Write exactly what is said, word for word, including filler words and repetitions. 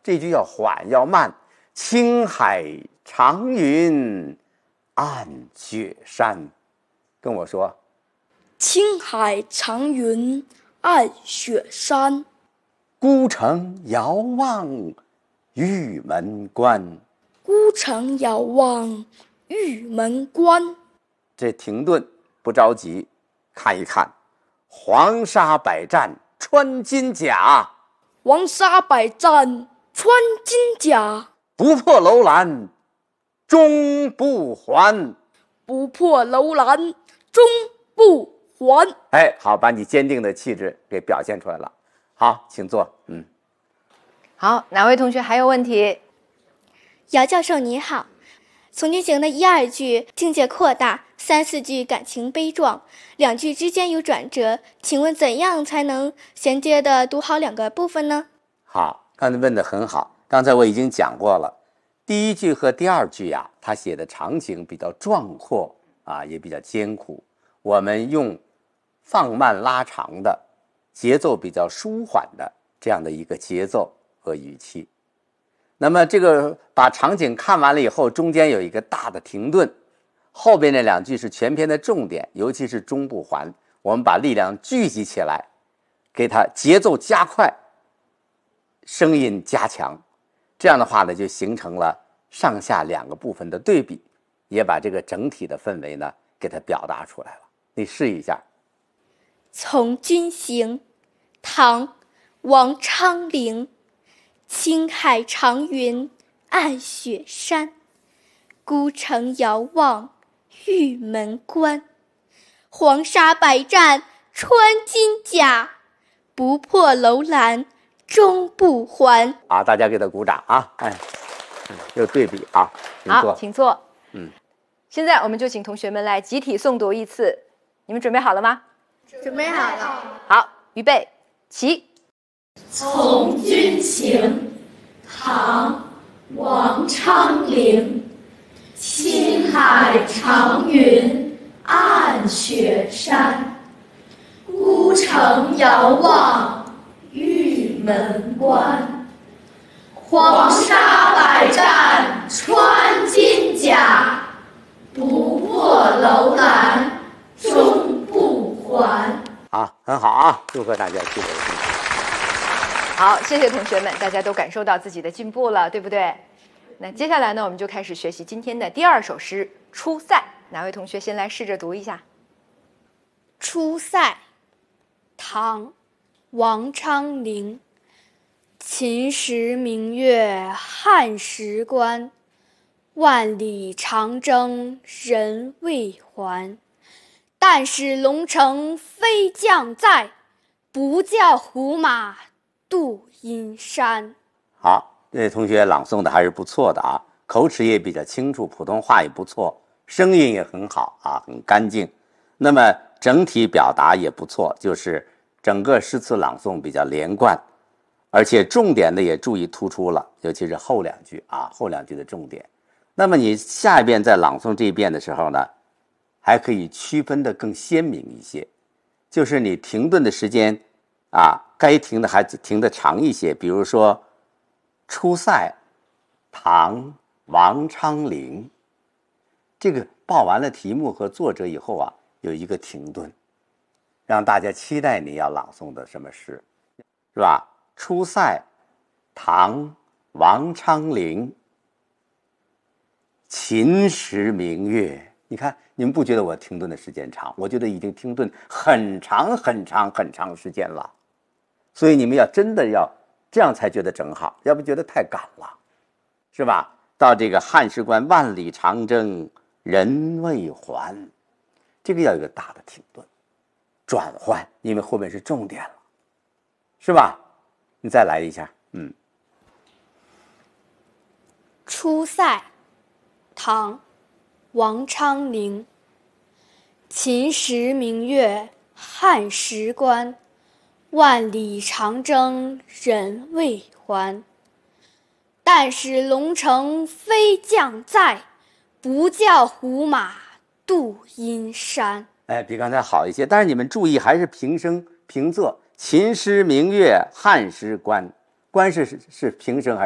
这句要缓要慢。青海长云暗雪山，跟我说。 青海长云暗雪山， 孤城遥望玉门关。 孤城遥望玉门关。 这停顿不着急，看一看，黄沙百战穿金甲， 黄沙百战穿金甲， 不破楼兰终不还。 不破楼兰终不还。 哎，好，把你坚定的气质给表现出来了。好，请坐。嗯， 好，哪位同学还有问题？ 姚教授你好，从句型的一二句境界扩大，三四句感情悲壮，两句之间有转折，请问怎样才能衔接的读好两个部分呢？ 好，刚才问得很好。刚才我已经讲过了，第一句和第二句呀、啊，它写的场景比较壮阔啊，也比较艰苦。我们用放慢拉长的节奏，比较舒缓的这样的一个节奏和语气。那么这个把场景看完了以后，中间有一个大的停顿，后边那两句是全篇的重点，尤其是终不还，我们把力量聚集起来，给它节奏加快，声音加强，这样的话呢，就形成了上下两个部分的对比，也把这个整体的氛围呢给它表达出来了。你试一下。 从军行，唐·王昌龄。青海长云暗雪山，孤城遥望玉门关。黄沙百战穿金甲，不破楼兰终不还。 啊，大家给他鼓掌啊！哎，有对比啊。 好，请坐。 嗯， 现在我们就请同学们来集体诵读一次，你们准备好了吗？ 准备好了。 好，预备，起。 从军行，唐·王昌龄。青海长云暗雪山，孤城遥望玉门关。黄沙百战穿金甲，不破楼兰终不还。 好，很好啊！祝贺大家取得进步。 好，谢谢同学们，大家都感受到自己的进步了，对不对？那接下来呢，我们就开始学习今天的第二首诗《出塞》。哪位同学先来试着读一下？ 出塞，唐·王昌龄。秦时明月汉时关，万里长征人未还。但使龙城飞将在，不教胡马度阴山。 好，这位同学朗诵的还是不错的啊，口齿也比较清楚，普通话也不错，声音也很好啊，很干净。那么整体表达也不错，就是整个诗词朗诵比较连贯，而且重点的也注意突出了，尤其是后两句啊，后两句的重点。那么你下一遍在朗诵这一遍的时候呢，还可以区分的更鲜明一些，就是你停顿的时间啊，该停的还停的长一些。比如说出塞，唐·王昌龄，这个报完了题目和作者以后啊，有一个停顿，让大家期待你要朗诵的什么诗，是吧？出塞，唐·王昌龄。秦时明月，你看你们不觉得我停顿的时间长？我觉得已经停顿很长很长很长时间了，所以你们要真的要这样才觉得正好，要不觉得太赶了，是吧？到这个汉时关，万里长征人未还，这个要有一个大的停顿转换，因为后面是重点了，是吧？你再来一下。嗯， 出塞，唐·王昌龄。秦时明月汉时关，万里长征人未还。但使龙城飞将在，不教胡马度阴山。 哎，比刚才好一些，但是你们注意还是平声平仄。秦时明月汉时关，关是是平声还是